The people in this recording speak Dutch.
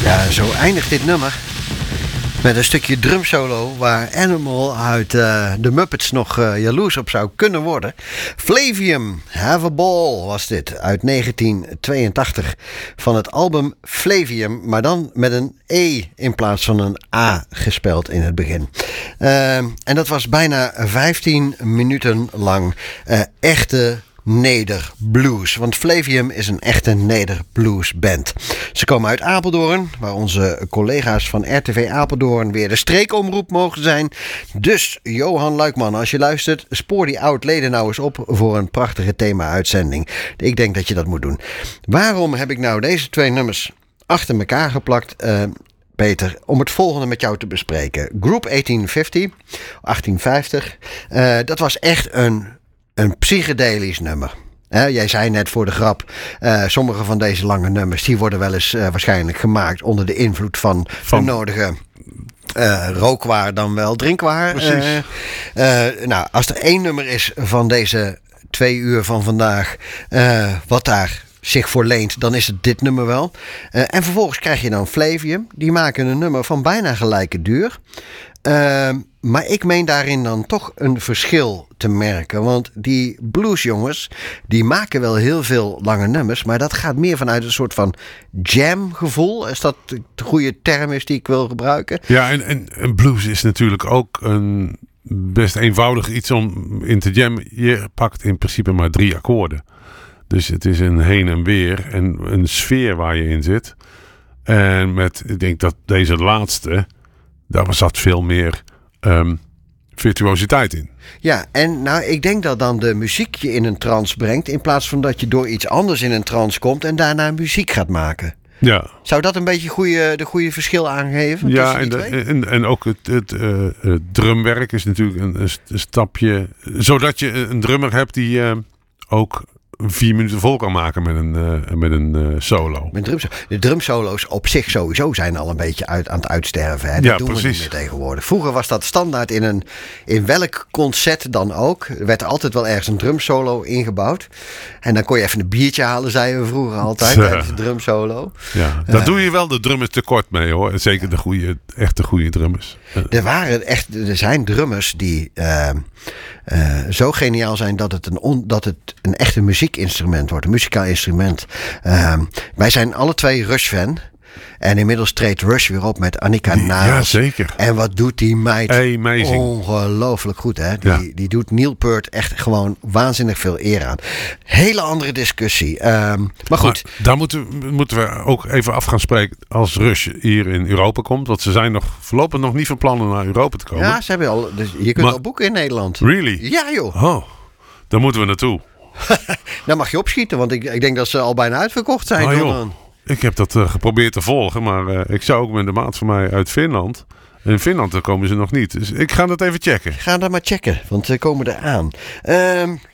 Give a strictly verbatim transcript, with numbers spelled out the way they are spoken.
Ja, zo eindigt dit nummer. Met een stukje drumsolo waar Animal uit uh, de Muppets nog uh, jaloers op zou kunnen worden. Flavium, Have a Ball was dit, uit negentien tweeëntachtig. Van het album Flavium, maar dan met een E in plaats van een A gespeld in het begin. Uh, en dat was bijna vijftien minuten lang uh, echte nederblues. Want Flavium is een echte nederbluesband. Ze komen uit Apeldoorn, waar onze collega's van R T V Apeldoorn weer de streekomroep mogen zijn. Dus Johan Luikman, als je luistert, spoor die oud-leden nou eens op voor een prachtige thema-uitzending. Ik denk dat je dat moet doen. Waarom heb ik nou deze twee nummers achter elkaar geplakt, uh, Peter, om het volgende met jou te bespreken? Group achttien vijftig, achttien vijftig, uh, dat was echt een Een psychedelisch nummer. He, jij zei net voor de grap, uh, sommige van deze lange nummers die worden wel eens uh, waarschijnlijk gemaakt onder de invloed van, van... de nodige uh, rookwaar dan wel drinkwaar. Precies. Uh, uh, nou, als er één nummer is van deze twee uur van vandaag, uh, wat daar zich voor leent, dan is het dit nummer wel. Uh, en vervolgens krijg je dan Flavium. Die maken een nummer van bijna gelijke duur. Uh, maar ik meen daarin dan toch een verschil te merken. Want die bluesjongens, die maken wel heel veel lange nummers, maar dat gaat meer vanuit een soort van jam-gevoel. Als dat de goede term is die ik wil gebruiken. Ja, en, en, en blues is natuurlijk ook een best eenvoudig iets om in te jammen. Je pakt in principe maar drie akkoorden. Dus het is een heen en weer en een sfeer waar je in zit. En met, ik denk dat deze laatste, daar zat veel meer um, virtuositeit in. Ja, en nou, ik denk dat dan de muziek je in een trance brengt, in plaats van dat je door iets anders in een trance komt en daarna muziek gaat maken. Ja. Zou dat een beetje goede, de goede verschil aangeven? Ja, en, de, en, en ook het, het, uh, het drumwerk is natuurlijk een, een stapje, zodat je een drummer hebt die uh, ook vier minuten vol kan maken met een, uh, met een uh, solo. Met drum, de drumsolo's op zich sowieso zijn al een beetje uit, aan het uitsterven. Hè? Dat ja, doen precies. we niet meer tegenwoordig. Vroeger was dat standaard in, een, in welk concert dan ook. Er werd altijd wel ergens een drumsolo ingebouwd. En dan kon je even een biertje halen, zeiden we vroeger altijd. Ja. Tijdens de drumsolo. Ja, daar uh, doe je wel de drummers tekort mee, hoor. Zeker de goede, echte goede drummers. Er waren echt, er zijn drummers die uh, uh, zo geniaal zijn dat het een, on, dat het een echte muziekinstrument wordt. Een muzikaal instrument. Uh, wij zijn alle twee Rush-fan. En inmiddels treedt Rush weer op met Annika Naas. Ja, zeker. En wat doet die meid? Amazing. Ongelooflijk goed, hè? Die, Ja. die doet Neil Peart echt gewoon waanzinnig veel eer aan. Hele andere discussie. Um, maar goed. Maar daar moeten, moeten we ook even af gaan spreken als Rush hier in Europa komt. Want ze zijn nog voorlopig nog niet van plan om naar Europa te komen. Ja, ze hebben al. Dus je kunt Maar, al boeken in Nederland. Really? Ja, joh. Oh, daar moeten we naartoe. Dan mag je opschieten, want ik, ik denk dat ze al bijna uitverkocht zijn. Oh, dan, joh. Ik heb dat uh, geprobeerd te volgen, maar uh, ik zou ook met de maat van mij uit Finland. In Finland komen ze nog niet. Dus ik ga dat even checken. Ga dat maar checken, want ze komen eraan. Uh,